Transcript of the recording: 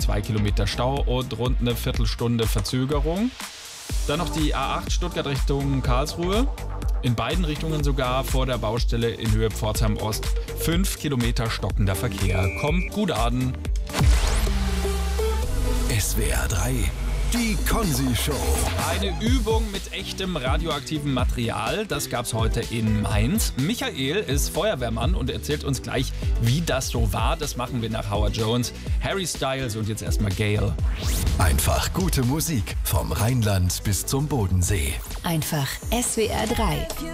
2 Kilometer Stau und rund eine Viertelstunde Verzögerung. Dann noch die A8 Stuttgart Richtung Karlsruhe. In beiden Richtungen sogar vor der Baustelle in Höhe Pforzheim Ost. 5 Kilometer stockender Verkehr. Kommt gut an. SWR 3, die Konzi-Show. Eine Übung mit echtem radioaktivem Material, das gab's heute in Mainz. Michael ist Feuerwehrmann und erzählt uns gleich, wie das so war. Das machen wir nach Howard Jones, Harry Styles und jetzt erstmal Gail. Einfach gute Musik vom Rheinland bis zum Bodensee. Einfach SWR 3.